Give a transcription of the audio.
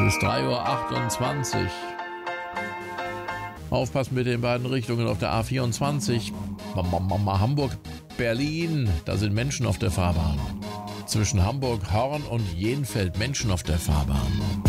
ist 3:28 Uhr. Aufpassen mit den beiden Richtungen auf der A24. Hamburg, Berlin, da sind Menschen auf der Fahrbahn. Zwischen Hamburg, Horn und Jenfeld Menschen auf der Fahrbahn.